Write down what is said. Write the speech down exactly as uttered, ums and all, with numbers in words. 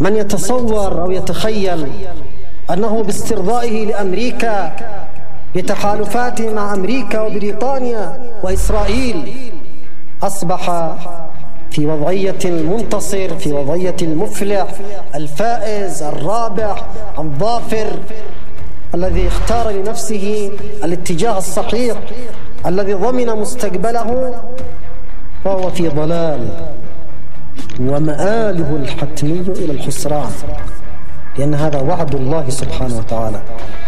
من يتصور أو يتخيل أنه باسترضائه لأمريكا بتحالفاته مع أمريكا وبريطانيا وإسرائيل أصبح في وضعية المنتصر، في وضعية المفلح الفائز الرابح الظافر، الذي اختار لنفسه الاتجاه الصحيح الذي ضمن مستقبله، فهو في ضلال ومآله الحتمي إلى الخسران، لأن هذا وعد الله سبحانه وتعالى.